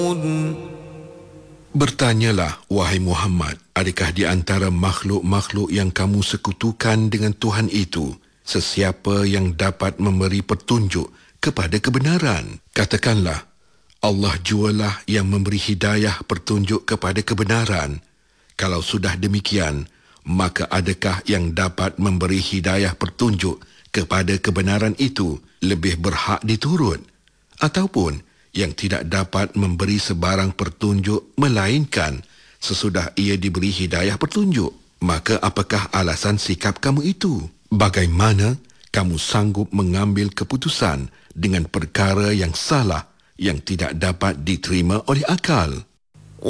Bertanyalah, wahai Muhammad, adakah di antara makhluk-makhluk yang kamu sekutukan dengan Tuhan itu, sesiapa yang dapat memberi petunjuk kepada kebenaran? Katakanlah, Allah jualah yang memberi hidayah petunjuk kepada kebenaran. Kalau sudah demikian, maka adakah yang dapat memberi hidayah petunjuk kepada kebenaran itu lebih berhak diturut? Ataupun yang tidak dapat memberi sebarang petunjuk melainkan sesudah ia diberi hidayah petunjuk? Maka apakah alasan sikap kamu itu? Bagaimana kamu sanggup mengambil keputusan dengan perkara yang salah yang tidak dapat diterima oleh akal?